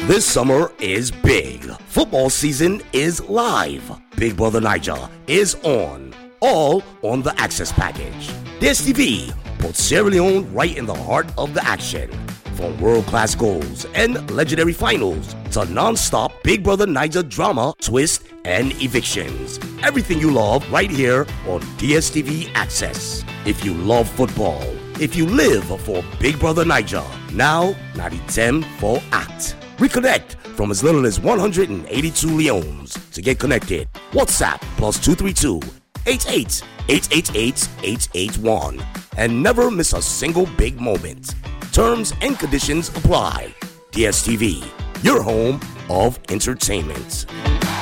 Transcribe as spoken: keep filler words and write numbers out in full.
This summer is big. Football season is live. Big Brother Niger is on. All on the Access package. D S T V puts Sierra Leone right in the heart of the action. From world-class goals and legendary finals to non-stop Big Brother Niger drama, twist, and evictions. Everything you love right here on D S T V Access. If you love football, if you live for Big Brother Niger, now ninety ten for Act. Reconnect from as little as one hundred eighty-two leones. To get connected, WhatsApp plus two three two, eight eight eight eight eight, eight eight one. And never miss a single big moment. Terms and conditions apply. D S T V, your home of entertainment.